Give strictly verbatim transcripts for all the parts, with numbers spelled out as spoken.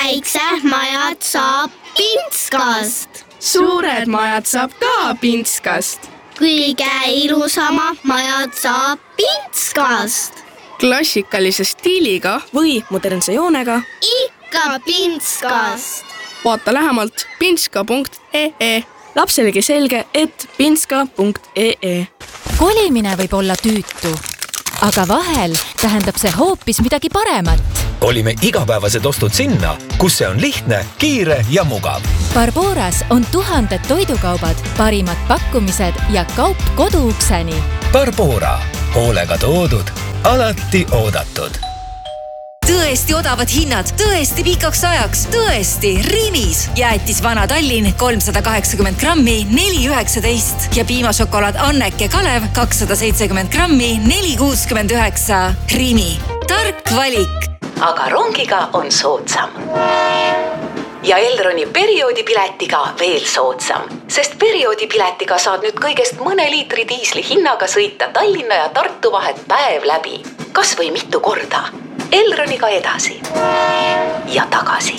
väiksed majad saab Pintskast. Suured majad saab ka Pintskast. Kõige ilusamad majad saab Pintskast. Klassikalise stiiliga või modernse joonega ikka Pintskast. Vaata lähemalt pintska punkt ee. Lapselegi selge, et pintska punkt ee. Kolimine võib olla tüütu, aga vahel tähendab see hoopis midagi paremat. Kolime igapäevased ostud sinna, kus see on lihtne, kiire ja mugav. Barboras on tuhanded toidukaubad, parimad pakkumised ja kaup koduukseni. Barbora, hoolega toodud, alati oodatud. Tõesti odavad hinnad, tõesti pikaks ajaks, tõesti Rimis. Jäätis Vana Tallinn kolmsada kaheksakümmend grammi, neli üheksateist ja piimašokolaad Anneke Kalev kakssada seitsekümmend grammi, neli kuuskümmend üheksa. Rimi, tark valik, aga rongiga on soodsam. Ja Elroni perioodipiletiga veel soodsam, sest perioodipiletiga saad nüüd kõigest mõne liitri diisli hinnaga sõita Tallinna ja Tartu vahet päev läbi. Kas või mitu korda. Elroniga edasi ja tagasi.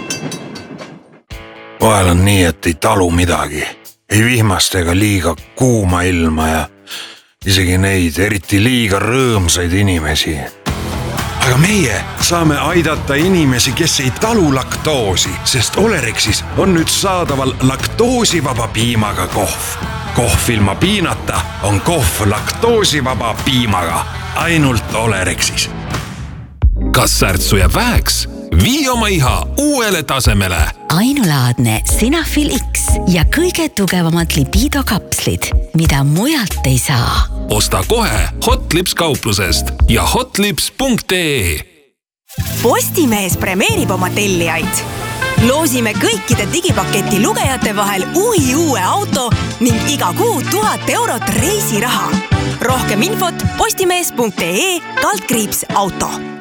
Vahel on nii, et ei talu midagi. Ei vihmast ega liiga kuuma ilma ja isegi neid eriti liiga rõõmsaid inimesi. Aga meie saame aidata inimesi, kes ei talu laktoosi, sest Olerexis on nüüd saadaval laktoosivaba piimaga kohv. Kohv ilma piinata on kohv laktoosivaba piimaga ainult Olerexis. Kas särtsu jääb väheks? Vii oma iha uuele tasemele. Ainulaadne Sinafil X ja kõige tugevamad lipiidokapslid, mida mujalt ei saa. Osta kohe Hotlips kauplusest ja hotlips punkt ee. Postimees premeerib oma tellijaid. Loosime kõikide digipaketi lugejate vahel uhi uue auto ning iga kuu tuhat eurot reisiraha. Rohkem infot postimees punkt ee kaldkriips auto.